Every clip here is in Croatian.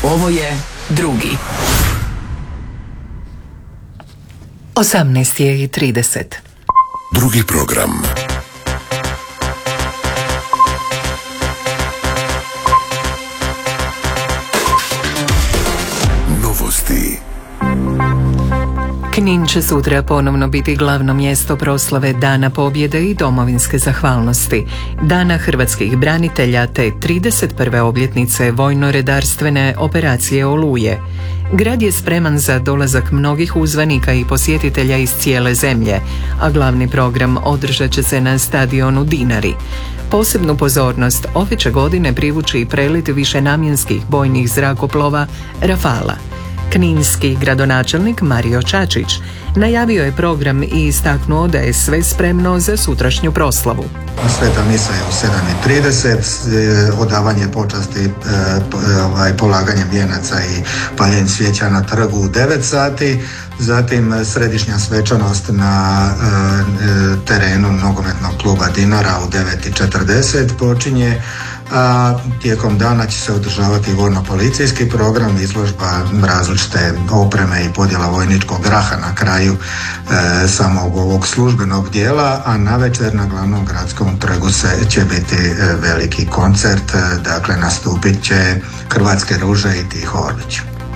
Ovo je drugi. 18:30. Drugi program. Novosti. Knin će sutra ponovno biti glavno mjesto proslave Dana pobjede i domovinske zahvalnosti, Dana hrvatskih branitelja te 31. obljetnice vojno-redarstvene operacije Oluje. Grad je spreman za dolazak mnogih uzvanika i posjetitelja iz cijele zemlje, a glavni program održat će se na stadionu Dinari. Posebnu pozornost ove će godine privući i prelet višenamjenskih bojnih zrakoplova Rafala. Kninski gradonačelnik Mario Čačić najavio je program i istaknuo da je sve spremno za sutrašnju proslavu. Sveta misa je u 7:30, odavanje počasti, polaganje vijenaca i paljenje svijeća na trgu u 9 sati, zatim središnja svečanost na terenu nogometnog kluba Dinara u 9:40 počinje, a tijekom dana će se održavati vojno-policijski program, izložba različite opreme i podjela vojničkog graha na kraju samog ovog službenog dijela, a navečer na glavnom gradskom trgu će biti veliki koncert, dakle nastupit će Hrvatske ruže i Tiho Orlić.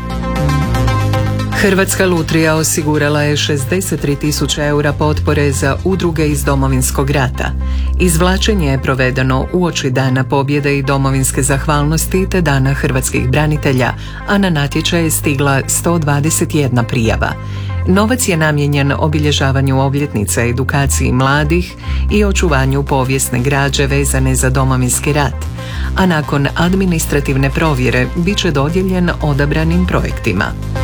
Hrvatska lutrija osigurala je 63.000 eura potpore za udruge iz Domovinskog rata. Izvlačenje je provedeno uoči Dana pobjede i domovinske zahvalnosti te Dana hrvatskih branitelja, a na natječaj je stigla 121 prijava. Novac je namijenjen obilježavanju obljetnica, edukaciji mladih i očuvanju povijesne građe vezane za Domovinski rat, a nakon administrativne provjere bit će dodijeljen odabranim projektima.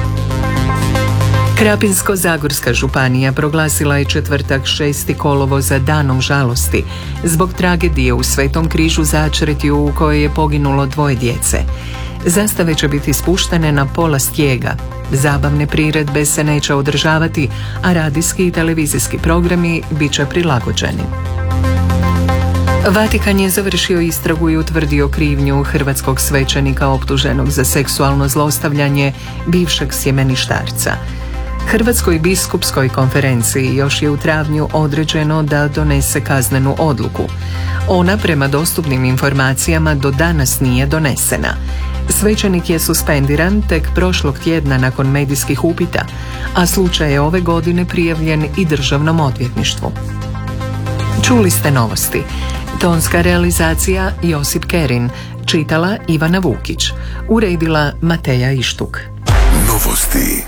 Krapinsko-zagorska županija proglasila je četvrtak 6. kolovoza danom žalosti zbog tragedije u Svetom križu Začretju u kojoj je poginulo 2 djece. Zastave će biti spuštene na pola stijega. Zabavne priredbe se neće održavati, a radijski i televizijski programi bit će prilagođeni. Vatikan je završio istragu i utvrdio krivnju hrvatskog svećenika optuženog za seksualno zlostavljanje bivšeg sjemeništarca. Hrvatskoj biskupskoj konferenciji još je u travnju određeno da donese kaznenu odluku. Ona prema dostupnim informacijama do danas nije donesena. Svećenik je suspendiran tek prošlog tjedna nakon medijskih upita, a slučaj je ove godine prijavljen i Državnom odvjetništvu. Čuli ste novosti. Tonska realizacija Josip Kerin, čitala Ivana Vukić, uredila Mateja Ištuk. Novosti.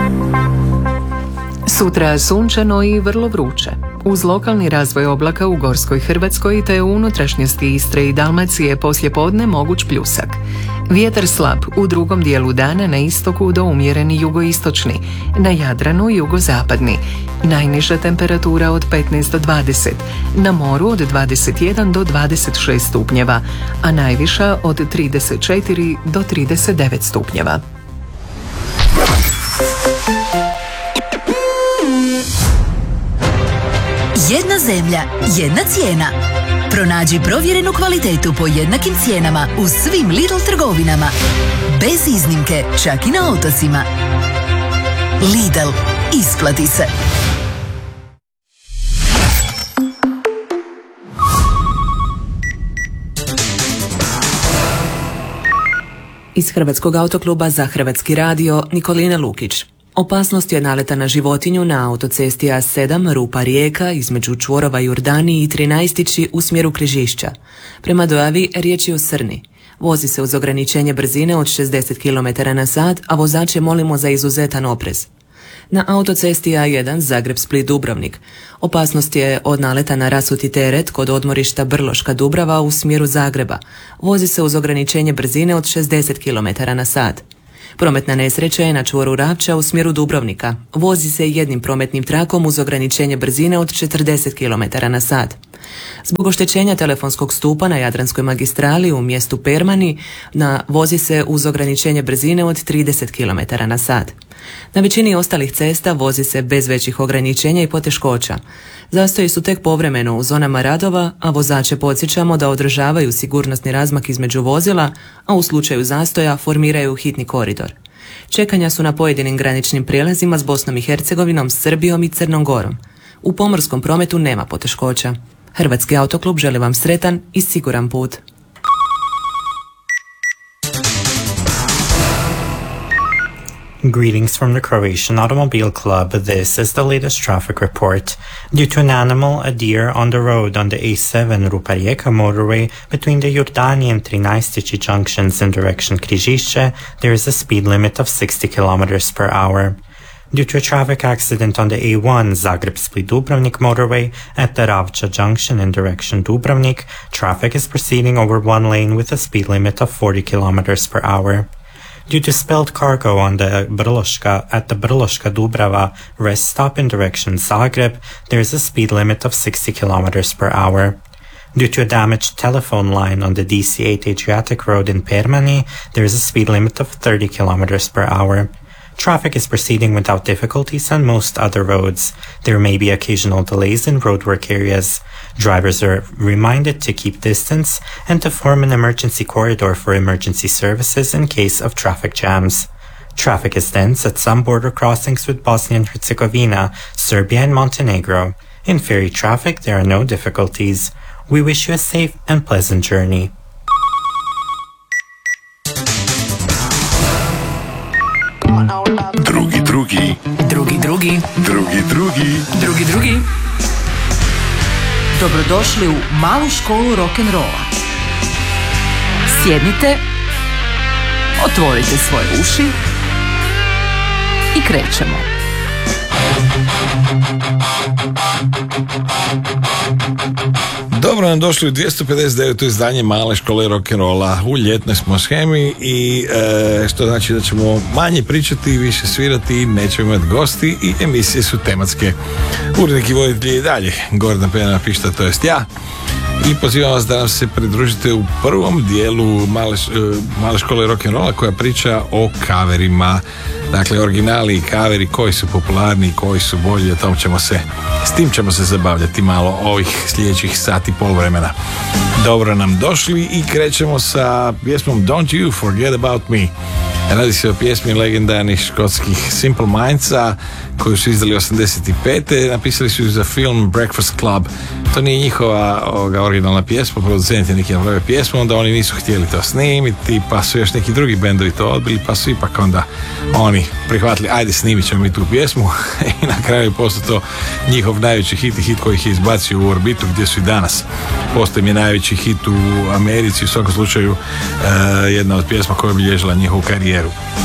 Sutra sunčano i vrlo vruće. Uz lokalni razvoj oblaka u Gorskoj Hrvatskoj te u unutrašnjosti Istre i Dalmacije poslijepodne moguć pljusak. Vjetar slab u drugom dijelu dana na istoku do umjereni jugoistočni, na Jadranu jugozapadni. Najniža temperatura od 15 do 20, na moru od 21 do 26 stupnjeva, a najviša od 34 do 39 stupnjeva. Jedna zemlja, jedna cijena. Pronađi provjerenu kvalitetu po jednakim cijenama u svim Lidl trgovinama. Bez iznimke, čak i na otocima. Lidl, isplati se. Iz Hrvatskog autokluba za Hrvatski radio Nikolina Lukić. Opasnost je naleta na životinju na autocesti A7 Rupa Rijeka između čvorova Jurdani i 13 u smjeru Križišća. Prema dojavi riječ je o srni. Vozi se uz ograničenje brzine od 60 km/h, a vozače molimo za izuzetan oprez. Na autocesti A1 Zagreb-Split-Dubrovnik. Opasnost je od naleta na rasuti teret kod odmorišta Brloška Dubrava u smjeru Zagreba. Vozi se uz ograničenje brzine od 60 km/h. Prometna nesreća je na čvoru Ravča u smjeru Dubrovnika. Vozi se jednim prometnim trakom uz ograničenje brzine od 40 km/h. Zbog oštećenja telefonskog stupa na Jadranskoj magistrali u mjestu Permani vozi se uz ograničenje brzine od 30 km/h. Na većini ostalih cesta vozi se bez većih ograničenja i poteškoća. Zastoji su tek povremeno u zonama radova, a vozače podsjećamo da održavaju sigurnosni razmak između vozila, a u slučaju zastoja formiraju hitni koridor. Čekanja su na pojedinim graničnim prijelazima s Bosnom i Hercegovinom, Srbijom i Crnom Gorom. U pomorskom prometu nema poteškoća. Hrvatski autoklub želi vam sretan i siguran put. Greetings from the Croatian Automobile Club. This is the latest traffic report. Due to an animal, a deer, on the road on the A7 Rupa-Rijeka motorway between the Jordani and Trinaestići junctions in direction Križišće, there is a speed limit of 60 km per hour. Due to a traffic accident on the A1 Zagreb-Split-Dubrovnik motorway at the Ravča junction in direction Dubrovnik, traffic is proceeding over one lane with a speed limit of 40 km per hour. Due to spilled cargo on the Brloška Dubrava rest stop in direction Zagreb, there is a speed limit of 60 km per hour. Due to a damaged telephone line on the DC8 Adriatic Road in Permani, there is a speed limit of 30 km per hour. Traffic is proceeding without difficulties on most other roads. There may be occasional delays in roadwork areas. Drivers are reminded to keep distance and to form an emergency corridor for emergency services in case of traffic jams. Traffic is dense at some border crossings with Bosnia and Herzegovina, Serbia and Montenegro. In ferry traffic, there are no difficulties. We wish you a safe and pleasant journey. Drugi. Dobrodošli u malu školu rock'n'rolla. Sjednite, otvorite svoje uši i krećemo. Dobro nam došli u 259. izdanje male škole rock'n'rolla. U ljetnoj smo shemi i što znači da ćemo manje pričati, više svirati, nećemo imati gosti i emisije su tematske. Urednik i voditelj i dalje Gordana Pena Pišta, to jest ja. I pozivam vas da nam se pridružite u prvom dijelu male škole rock'n'rolla koja priča o kaverima. Dakle, originali i kaveri koji su popularni, koji su bolji, s tim ćemo se zabavljati malo ovih sljedećih sati pol vremena. Dobro nam došli i krećemo sa pjesmom Don't You Forget About Me. Radi se o pjesmi legendarnih škotskih Simple Mindsa koju su izdali 85. Napisali su za film Breakfast Club. To nije njihova originalna pjesma, producent je neki napravio pjesmu, onda oni nisu htjeli to snimiti, pa su još neki drugi bendovi to odbili, pa su ipak onda oni prihvatili, ajde snimit ćemo mi tu pjesmu i na kraju postoji to njihov najveći hit i hit koji ih je izbacio u orbitu gdje su i danas. Postoji mi najveći hit u Americi, u svakom slučaju jedna od pjesma koja je obilježila njihovu karijeru.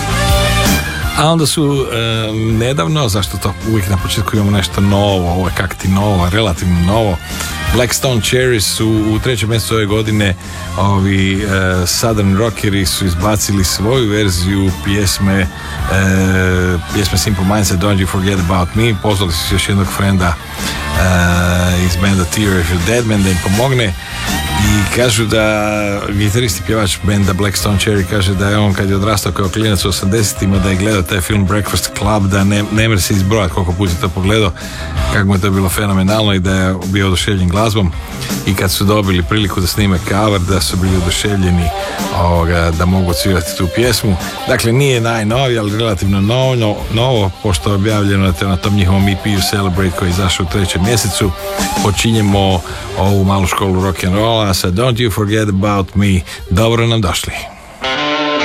A onda su nedavno, zašto to uvijek na početku imamo nešto novo, ovo je kakti novo, relativno novo, Black Stone Cherries su u 3. mjesecu ove godine, ovi Southern Rockeri su izbacili svoju verziju pjesme Simple Minds, Don't You Forget About Me. Pozvali su još jednog frenda iz benda Tear If You're Dead Man da im pomogne. I kažu da gitarist i pjevač benda Black Stone Cherry kaže da je on kad je odrastao kao klinac u 80-ima da je gledao taj film Breakfast Club, da ne može se izbrojati koliko puta je to pogledao, kako mu je to bilo fenomenalno i da je bio oduševljen glazbom. I kad su dobili priliku da snime cover, da su bili oduševljeni da mogu odsvirati tu pjesmu. Dakle, nije najnoviji, ali relativno novo, pošto je objavljeno na tom njihovom EP-u Celebrate koji je izašao u 3. mjesecu. Počinjemo ovu malu školu rock'n'rolla sa Don't You Forget About Me. Dobro nam došli.